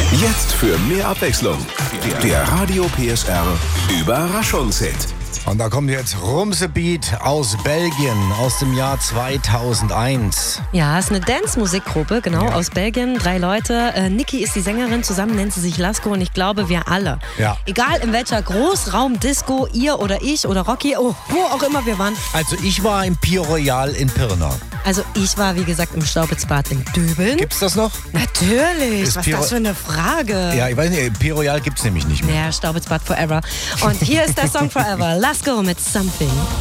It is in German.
Jetzt für mehr Abwechslung. Der Radio PSR Überraschungshit. Und da kommt jetzt Rumsebeat aus Belgien aus dem Jahr 2001. Ja, ist eine Dance-Musikgruppe, genau, aus Belgien. 3 Leute. Niki ist die Sängerin, zusammen nennt sie sich Lasco und ich glaube, wir alle. Ja. Egal in welcher Großraum-Disco, ihr oder ich oder Rocky, wo auch immer wir waren. Also ich war im Pier Royal in Pirna. Also ich war, wie gesagt, im Staubitzbad in Döbeln. Gibt's das noch? Natürlich, Ist was ist das für eine Frage? Ja, ich weiß nicht, Pier Royal gibt's nämlich nicht mehr. Ja, Staubitzbad Forever. Und hier ist der Song Forever. Let's go mit Something.